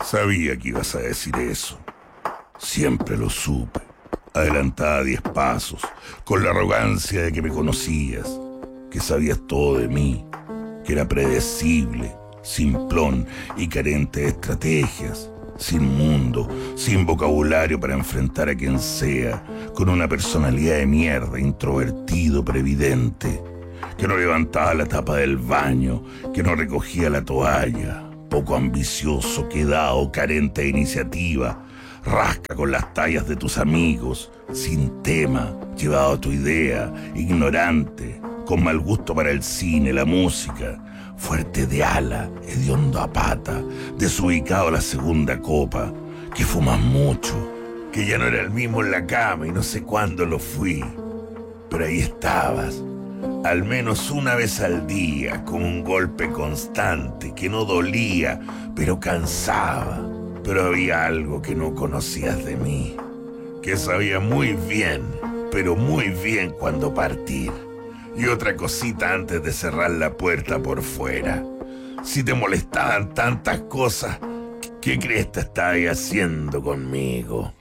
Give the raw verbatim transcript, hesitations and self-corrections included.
Sabía que ibas a decir eso. Siempre lo supe. Adelantada diez pasos, con la arrogancia de que me conocías, que sabías todo de mí, que era predecible, simplón y carente de estrategias, sin mundo, sin vocabulario para enfrentar a quien sea, con una personalidad de mierda, introvertido, previdente, que no levantaba la tapa del baño, que no recogía la toalla, poco ambicioso, quedado, carente de iniciativa, rasca con las tallas de tus amigos, sin tema, llevado a tu idea, ignorante, con mal gusto para el cine, la música, fuerte de ala, hediondo a pata, desubicado a la segunda copa, que fumas mucho, que ya no era el mismo en la cama y no sé cuándo lo fui. Pero ahí estabas, al menos una vez al día, con un golpe constante que no dolía, pero cansaba. Pero había algo que no conocías de mí, que sabía muy bien, pero muy bien cuándo partir. Y otra cosita antes de cerrar la puerta por fuera. Si te molestaban tantas cosas, ¿qué crees que estabas haciendo conmigo?